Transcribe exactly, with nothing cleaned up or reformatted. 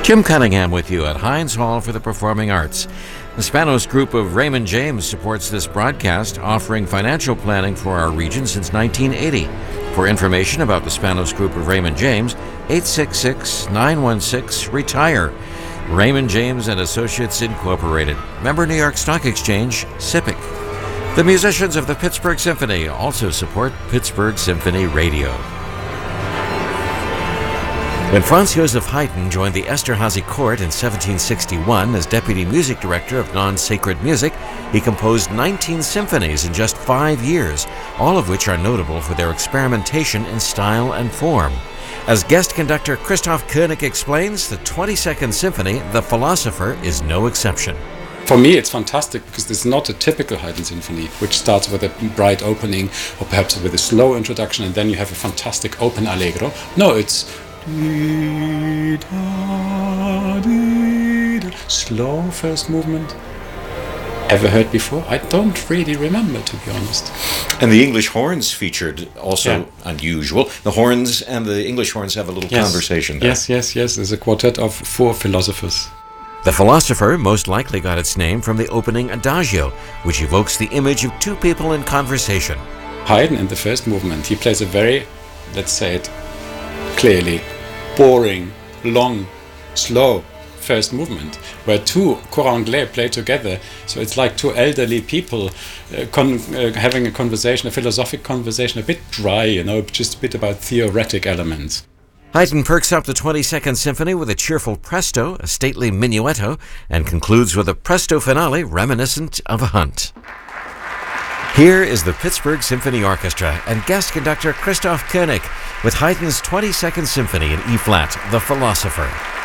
Jim Cunningham with you at Heinz Hall for the Performing Arts. The Spanos Group of Raymond James supports this broadcast, offering financial planning for our region since nineteen eighty. For information about the Spanos Group of Raymond James, eight six six, nine one six, RETIRE. Raymond James and Associates Incorporated. Member New York Stock Exchange, S I P C. The musicians of the Pittsburgh Symphony also support Pittsburgh Symphony Radio. When Franz Joseph Haydn joined the Esterhazy court in seventeen sixty-one as deputy music director of non-sacred music, he composed nineteen symphonies in just five years, all of which are notable for their experimentation in style and form. As guest conductor Christoph Koenig explains, the twenty-second Symphony, The Philosopher, is no exception. For me, it's fantastic because it's not a typical Haydn symphony, which starts with a bright opening or perhaps with a slow introduction and then you have a fantastic open allegro. No, it's slow first movement. Ever heard before? I don't really remember, to be honest. And the English horns featured, also yeah. unusual. The horns and the English horns have a little yes. conversation there. Yes, yes, yes. There's a quartet of four philosophers. The Philosopher most likely got its name from the opening adagio, which evokes the image of two people in conversation. Haydn, in the first movement, he plays a very, let's say it clearly, boring, long, slow first movement, where two cor anglais play together. So it's like two elderly people uh, con uh, having a conversation, a philosophic conversation, a bit dry, you know, just a bit about theoretic elements. Haydn perks up the twenty-second Symphony with a cheerful presto, a stately minuetto, and concludes with a presto finale reminiscent of a hunt. Here is the Pittsburgh Symphony Orchestra and guest conductor Christoph Koenig with Haydn's twenty-second Symphony in E-flat, The Philosopher.